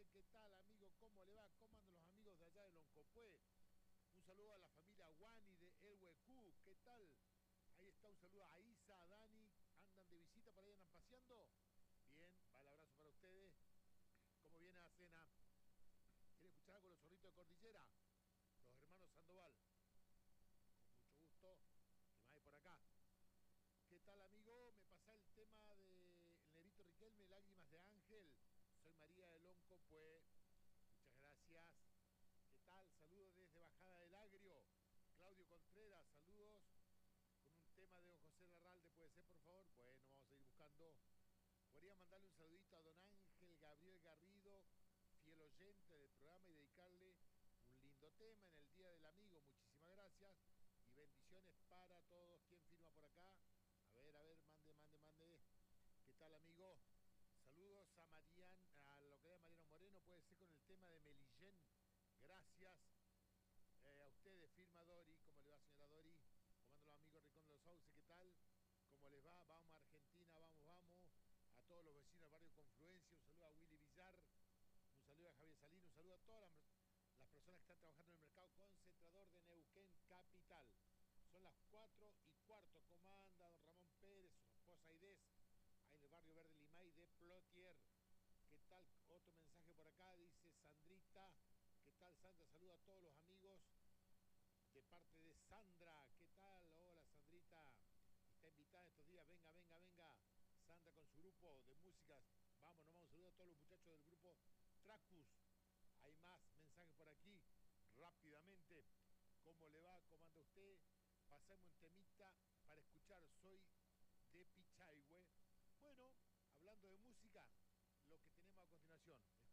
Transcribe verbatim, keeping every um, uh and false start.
Loncopué. ¿Qué tal, amigo? ¿Cómo le va? ¿Cómo andan los amigos de allá de Loncopué? Un saludo a la familia Guani de El Huecú. ¿Qué tal? Ahí está un saludo a Isa, a Dani. ¿Andan de visita por ahí, andan paseando? Bien, va el abrazo para ustedes. ¿Cómo viene la cena? ¿Quieren escuchar algo de los zorritos de Cordillera? Los hermanos Sandoval. Con mucho gusto. ¿Qué más hay por acá? ¿Qué tal, amigo? Me pasa el tema de El Negrito Riquelme, Lágrimas de Ángel. Soy María de Lonco, pues. Muchas gracias. ¿Qué tal? Saludos desde Bajada del Agrio. Claudio Contreras, saludos. Con un tema de don José Larralde, ¿puede ser, por favor? Bueno, vamos a ir buscando. Podría mandarle un saludito a don Ángel Gabriel Garrido, fiel oyente del programa, y dedicarle un lindo tema en el Día del Amigo. Muchísimas gracias y bendiciones para todos. ¿Quién firma por acá? A ver, a ver, mande, mande, mande. ¿Qué tal, amigo? Saludos a Marian, a lo que es Mariano Moreno, puede ser con el tema de Melillén. Gracias. Eh, a ustedes, firma Dori. ¿Cómo le va, señora Dori? Comando los amigos Rincón de los Sauces, ¿qué tal? ¿Cómo les va? Vamos a Argentina, vamos, vamos. A todos los vecinos del barrio Confluencia, un saludo a Willy Villar, un saludo a Javier Salín, un saludo a todas las, las personas que están trabajando en el mercado concentrador de Neuquén Capital. Son las cuatro y cuarto. ¿Cómo anda don Ramón Pérez, su esposa Aidez, ahí en el barrio Verde Limay de Plotier? ¿Qué tal? Otro mensaje por acá, dice Sandrita. ¿Qué tal, Sandra? Saludo a todos los amigos de parte de Sandra. ¿Qué tal? Hola, Sandrita. Está invitada estos días. Venga, venga, venga. Sandra con su grupo de músicas. Vamos, nos vamos a saludar a todos los muchachos del grupo Tracus. Hay más mensajes por aquí. Rápidamente. ¿Cómo le va? ¿Cómo anda usted? Pasemos un temita para escuchar. Soy de Pichayhue. Bueno, hablando de música, lo que tenemos a continuación.